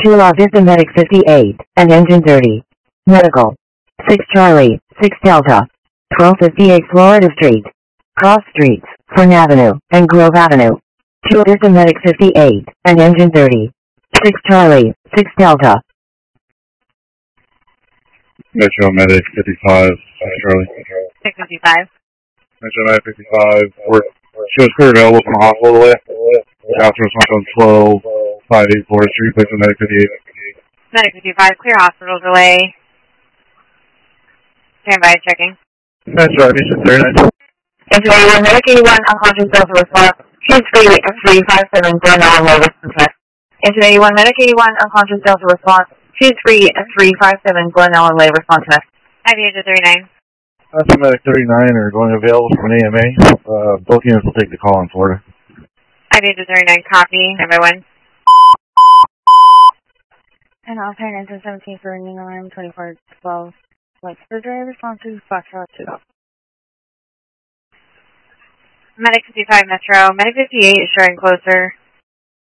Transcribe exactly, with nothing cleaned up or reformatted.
two La Vista Medic fifty-eight, and Engine thirty. Medical. six Charlie, six Delta. twelve fifty-eight Florida Street. Cross Streets, Fern Avenue, and Grove Avenue. two La Vista Medic fifty-eight, and Engine thirty. six Charlie, six Delta. Metro Medic fifty-five, Charlie. six fifty-five. Metro Medic fifty-five, we're, she was clear available from the hospital today. After response on twelve, five eight Florida Street, place of Medic fifty-eight. Medic fifty-five, clear hospital delay. Stand by, checking. Metro Mission thirty-nine. Engine eighty-one, Medic eighty-one, unconscious Delta response. two three three five seven, Glen Ellen Way, Western Test. Engine eighty-one, Medic eighty-one, unconscious Delta response. two three three five seven, Glen Ellen Way, response test. I V Engine thirty-nine. Metro Medic thirty-nine are going available from an A M A. Uh, both units will take the call in Florida. I V Engine thirty-nine, copy. Number one. And Alpine Engine seventeen for New Alarm twenty-four twelve. Like surgery response to Foxtrot two. Medic fifty-five, Metro. Medic fifty-eight is showing closer.